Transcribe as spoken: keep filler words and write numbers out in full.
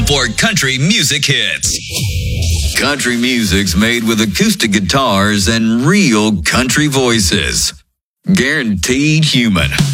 home for country music hits. Country music's made with acoustic guitars and real country voices. Guaranteed human.